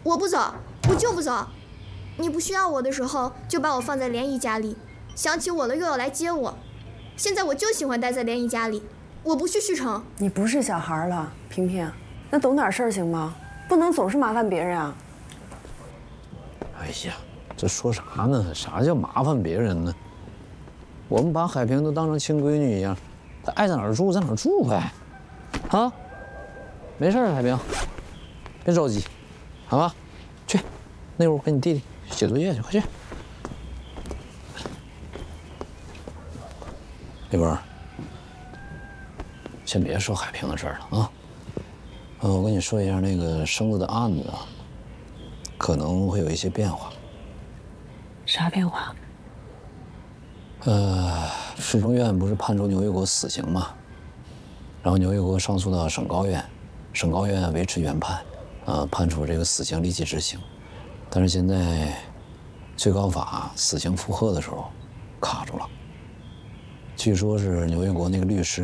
我不走，我就不走。你不需要我的时候，就把我放在联谊家里，想起我了又要来接我。现在我就喜欢待在联谊家里，我不去旭城。 你不是小孩了，萍萍，那懂点事儿行吗？不能总是麻烦别人啊。 哎呀，这说啥呢？啥叫麻烦别人呢？我们把海平都当成亲闺女一样，她爱在哪儿住在哪儿住呗。啊，没事，海平，别着急，好吧？去，那屋跟你弟弟写作业去，快去。丽波，先别说海平的事儿了啊。我跟你说一下那个生子的案子啊，可能会有一些变化。 啥变化？ 市中院不是判处牛玉国死刑吗？然后牛玉国上诉到省高院，省高院维持原判，判处这个死刑立即执行。但是现在最高法死刑复核的时候卡住了。据说是牛玉国那个律师